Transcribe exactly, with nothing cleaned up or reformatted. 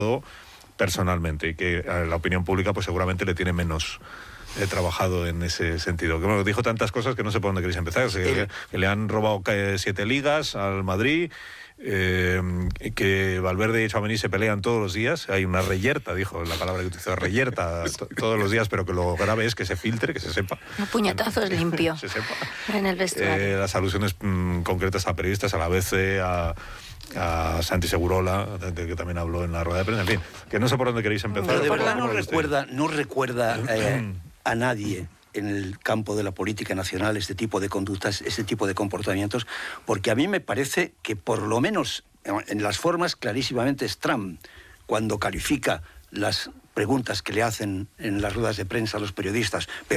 personalmente, y que a la opinión pública pues seguramente le tiene menos eh, trabajado en ese sentido. Que bueno, dijo tantas cosas que no sé por dónde queréis empezar. Que, que le han robado siete ligas al Madrid, eh, que Valverde y Tchouaméni se pelean todos los días. Hay una reyerta, dijo la palabra que utilizó, reyerta todos los días, pero que lo grave es que se filtre, que se sepa. Un puñetazo es limpio. Se sepa. En el vestuario. Eh, las alusiones mmm, concretas a periodistas, a la B C, a... a Santi Segurola, que también habló en la rueda de prensa, en fin, que no sé por dónde queréis empezar. Pero de verdad no recuerda, no recuerda eh, a nadie en el campo de la política nacional este tipo de conductas, este tipo de comportamientos, porque a mí me parece que por lo menos en las formas clarísimamente es Trump, cuando califica las preguntas que le hacen en las ruedas de prensa a los periodistas, pero